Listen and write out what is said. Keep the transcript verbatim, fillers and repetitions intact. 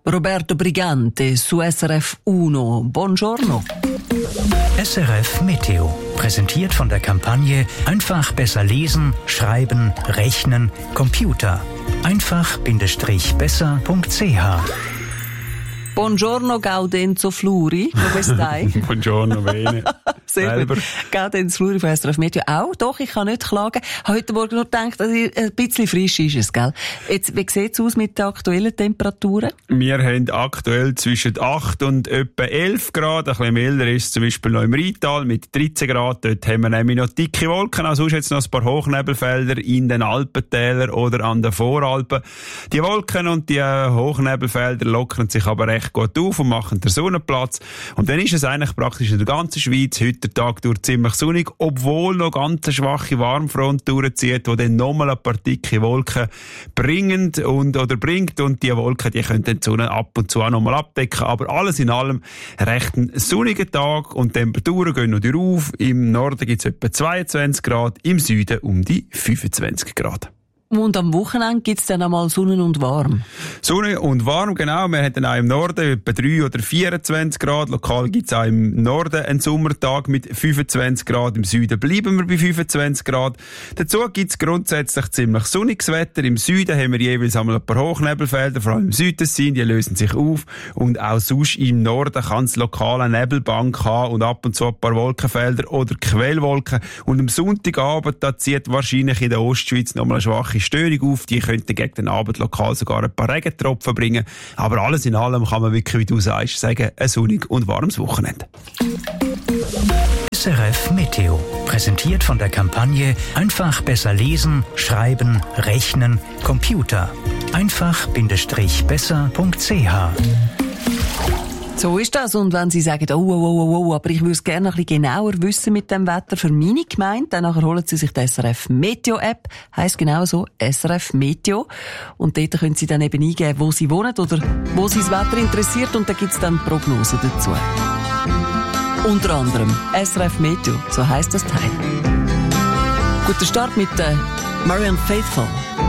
Roberto Brigante su S R F uno. Buongiorno. S R F Meteo, präsentiert von der Kampagne Einfach besser lesen, schreiben, rechnen, Computer. einfach-besser punkt c h. Buongiorno Gaudenzo Fluri, come stai? Buongiorno, bene. Sehr Selber. gut. Gaudenzo Fluri von S R F Meteo. Auch, doch, ich kann nicht klagen. Heute Morgen noch gedacht, dass ich, ein bisschen frisch ist es, gell? Jetzt, wie sieht es aus mit den aktuellen Temperaturen? Wir haben aktuell zwischen acht und etwa elf Grad. Ein bisschen milder ist es zum Beispiel noch im Rheintal mit dreizehn Grad. Dort haben wir nämlich noch dicke Wolken. Also sonst jetzt noch ein paar Hochnebelfelder in den Alpentälern oder an den Voralpen. Die Wolken und die Hochnebelfelder lockern sich aber recht gut auf und machen den Sonnenplatz. Und dann ist es eigentlich praktisch in der ganzen Schweiz heute der Tag durch ziemlich sonnig, obwohl noch ganz eine schwache Warmfront durchzieht, die dann nochmal ein paar dicke Wolken bringt und, oder bringt. Und die Wolken, die können dann die Sonne ab und zu auch nochmal abdecken. Aber alles in allem recht ein sonniger Tag und die Temperaturen gehen noch rauf. Im Norden gibt es etwa zweiundzwanzig Grad, im Süden um die fünfundzwanzig Grad. Und am Wochenende gibt es dann einmal Sonne und warm. Sonne und warm, genau. Wir haben dann auch im Norden etwa drei oder vierundzwanzig Grad. Lokal gibt es auch im Norden einen Sommertag mit fünfundzwanzig Grad. Im Süden bleiben wir bei fünfundzwanzig Grad. Dazu gibt es grundsätzlich ziemlich sonniges Wetter. Im Süden haben wir jeweils einmal ein paar Hochnebelfelder, vor allem im Südtessin, die lösen sich auf. Und auch sonst im Norden kann es lokal eine Nebelbank haben und ab und zu ein paar Wolkenfelder oder Quellwolken. Und am Sonntagabend, da zieht wahrscheinlich in der Ostschweiz nochmal eine schwache Störung auf. Die könnten gegen den Abend lokal sogar ein paar Regentropfen bringen. Aber alles in allem kann man wirklich, wie du sagst, sagen, ein sonnig und warmes Wochenende. S R F Meteo, präsentiert von der Kampagne Einfach besser lesen, schreiben, rechnen, Computer. einfach-besser punkt c h. So ist das. Und wenn Sie sagen, oh, oh, oh, oh, aber ich würde es gerne ein bisschen genauer wissen mit dem Wetter für meine Gemeinde, dann nachher holen Sie sich die S R F Meteo App. Heisst genau so, S R F Meteo. Und dort können Sie dann eben eingeben, wo Sie wohnen oder wo Sie das Wetter interessiert. Und da gibt es dann Prognosen dazu. Unter anderem S R F Meteo, so heisst das Teil. Guter Start mit äh, Marianne Faithfull.